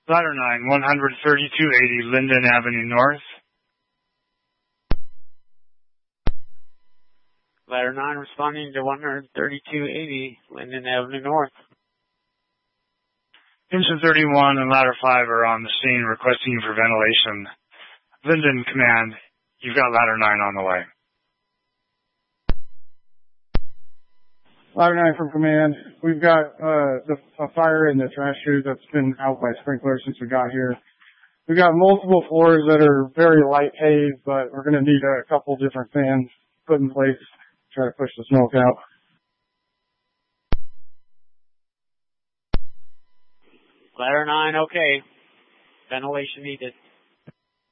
Ladder 9, 13280 Linden Avenue North. Ladder 9 responding to 13280 Linden Avenue North. Engine 31 and Ladder 5 are on the scene requesting you for ventilation. Linden Command, you've got Ladder 9 on the way. Ladder 9 from Command. We've got a fire in the trash chute that's been out by sprinkler since we got here. We've got multiple floors that are very light haze, but we're going to need a couple different fans put in place to try to push the smoke out. Ladder 9, okay. Ventilation needed.